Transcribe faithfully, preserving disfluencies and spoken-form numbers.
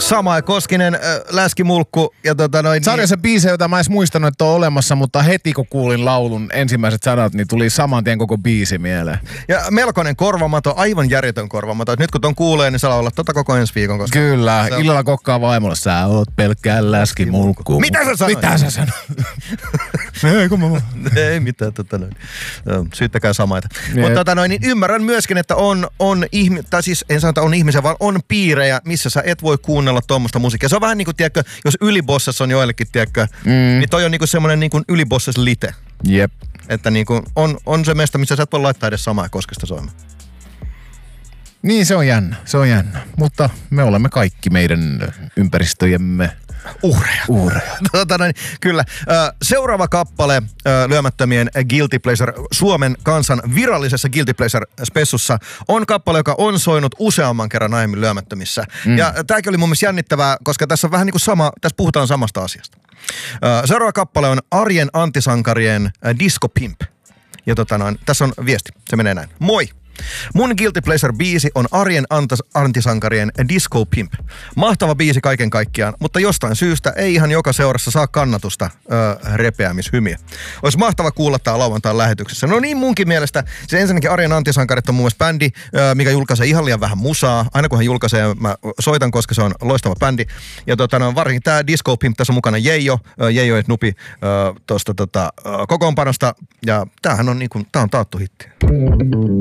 Sama Koskinen, äh, Läskimulkku ja tota noin... Sarja se biisi, jota mä edes muistanut, että on olemassa, mutta heti kun kuulin laulun ensimmäiset sanat, niin tuli saman tien koko biisi mieleen. Ja melkoinen korvamato, aivan järjetön korvamato. Et nyt kun ton kuulee, niin saa olla tota koko ensi viikon. Koska Kyllä, on... illalla kokkaa vaimolla, sä oot pelkkää Läskimulkku. Mitä sä sanoit? Mitä sä sanoit? Ei, kun mä... Ei mitään, tota noin. Syyttäkää samaita. Mutta tota noin, niin ymmärrän myöskin, että on, on ihmi... tai siis en sanota on ihmisiä, vaan on piirejä, missä sä et voi kuunnella tuommoista musiikkia. Se on vähän niin kuin, tiedätkö, jos ylibossassa on joillekin, tiedätkö, mm. niin toi on niin kuin semmoinen niin kuin ylibossas lite. Jep. Että niin kuin on, on se mesta, missä sä et voi laittaa edes Samaa Koskesta soimaan. Niin, se on jännä, se on jännä. Mutta me olemme kaikki meidän ympäristöjemme uhreja. uhreja. Tota noin, kyllä. Seuraava kappale Lyömättömien Guilty Pleasure Suomen kansan virallisessa Guilty Pleasure-spessussa on kappale, joka on soinut useamman kerran aiemmin Lyömättömissä. Mm. Ja tääkin oli mun mielestä jännittävää, koska tässä on vähän niin kuin sama, tässä puhutaan samasta asiasta. Seuraava kappale on Arjen antisankarien Disco Pimp. Ja tota noin, tässä on viesti, se menee näin. Moi! Mun Guilty Pleasure-biisi on Arjen antisankarien Disco Pimp. Mahtava biisi kaiken kaikkiaan, mutta jostain syystä ei ihan joka seurassa saa kannatusta öö, repeämishymiä. Olisi mahtava kuulla tää lauantain lähetyksessä. No niin munkin mielestä. Se ensinnäkin Arjen antisankarit on mun mielestä bändi, öö, mikä julkaisee ihan liian vähän musaa. Aina kun hän julkaisee, mä soitan, koska se on loistava bändi. Ja tota, no, varsinkin tää Disco Pimp, tässä on mukana Jeijo, öö, Jeijo et Nupi öö, tosta tota, öö, kokoonpanosta. Ja tämähän on, niin kuin, tää on taattu hitti.